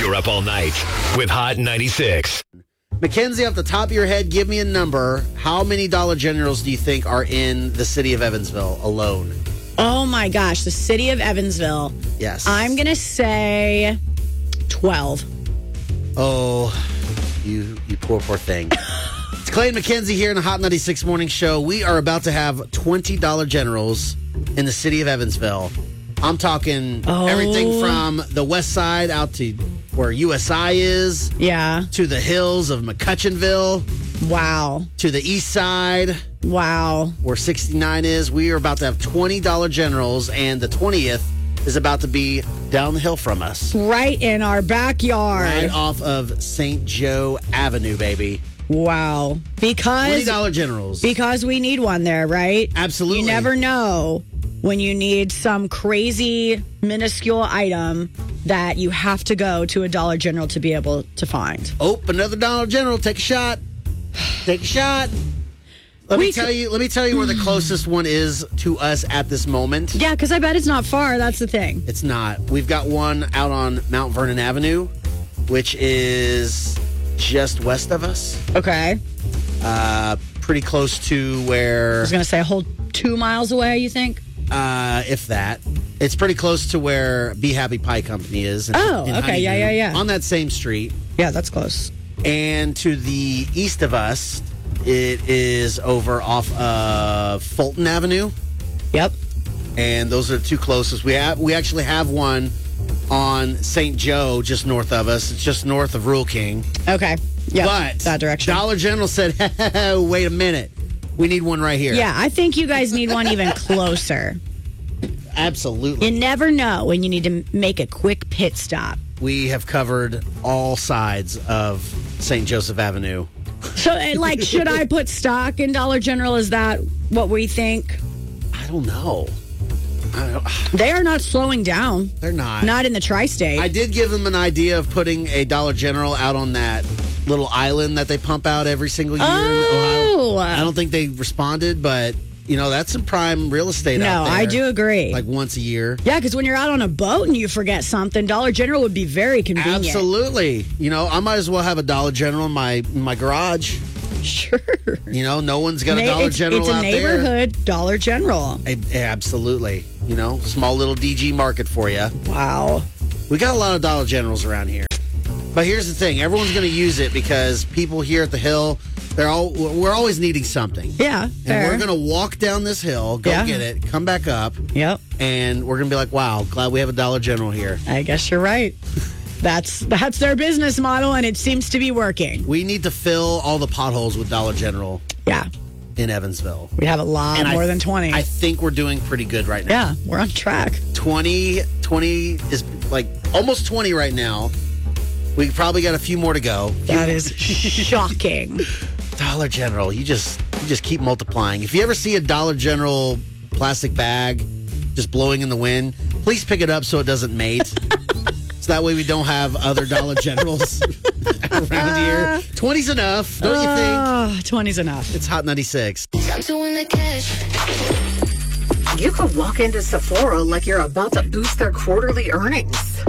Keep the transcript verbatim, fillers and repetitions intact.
You're up all night with Hot ninety-six. Mackenzie, off the top of your head, give me a number. How many Dollar Generals do you think are in the city of Evansville alone? Oh my gosh, the city of Evansville. Yes. I'm going to say twelve. Oh, you you poor, poor thing. It's Clay and Mackenzie here in the Hot ninety-six Morning Show. We are about to have twenty Dollar Generals in the city of Evansville. I'm talking Oh. everything from the west side out to where U S I is, Yeah. to the hills of McCutcheonville, Wow. to the east side Wow. where sixty-nine is. We are about to have twenty Dollar Generals, and the twentieth is about to be down the hill from us. Right in our backyard. Right off of Saint Joe Avenue, baby. Wow. twenty Because Dollar Generals. because we need one there, right? Absolutely. You never know when you need some crazy minuscule item that you have to go to a Dollar General to be able to find. Oh, another Dollar General. Take a shot. Take a shot. Let We me tell could- you. Let me tell you where the closest one is to us at this moment. Yeah, because I bet it's not far. That's the thing. It's not. We've got one out on Mount Vernon Avenue, which is just west of us. Okay. Uh, pretty close to I where, was going to say a whole two miles away, you think? uh, if that, it's pretty close to where Be Happy Pie Company is. in- Oh, in okay. Yeah, Honeydew, yeah, yeah. On that same street. Yeah, that's close. And to the east of us, it is over off of Fulton Avenue. Yep. And those are the two closest. We have we actually have one on Saint Joe, just north of us. It's just north of Rural King. Okay. Yeah. But that direction. Dollar General said, wait a minute. We need one right here. Yeah, I think you guys need one even closer. Absolutely. You never know when you need to make a quick pit stop. We have covered all sides of Saint Joseph Avenue. So, eh, like, should I put stock in Dollar General? Is that what we think? I don't know. I don't, They are not slowing down. they're not. Not in the tri-state. I did give them an idea of putting a Dollar General out on that little island that they pump out every single year in Oh. Ohio. I don't think they responded, but, you know, that's some prime real estate no, out there. I do agree. Like once a year. yeah, because when you're out on a boat and you forget something, Dollar General would be very convenient. Absolutely. You know, I might as well have a Dollar General in my in my garage. Sure. You know, no one's got a Na- Dollar it's, General it's a out neighborhood Dollar General. there. A- Absolutely. You know, small little D G market for you. Wow. We got a lot of Dollar Generals around here. But here's the thing. Everyone's going to use it because people here at the Hill, they're all we're always needing something. Yeah, And fair. we're going to walk down this hill, go Yeah. get it, come back up, Yep. and we're going to be like, wow, glad we have a Dollar General here. I guess you're right. That's that's their business model, and it seems to be working. We need to fill all the potholes with Dollar General Yeah, in Evansville. we have a lot And I- more than twenty. I think we're doing pretty good right now. yeah, we're on track. twenty, twenty is like almost twenty right now. We probably got a few more to go. That is shocking. Dollar General, you just you just keep multiplying. If you ever see a Dollar General plastic bag just blowing in the wind, please pick it up so it doesn't mate. So that way we don't have other Dollar Generals around here. twenty's enough, don't you think? Oh, twenty's enough. It's Hot ninety-six. Doing the cash. You could walk into Sephora like you're about to boost their quarterly earnings.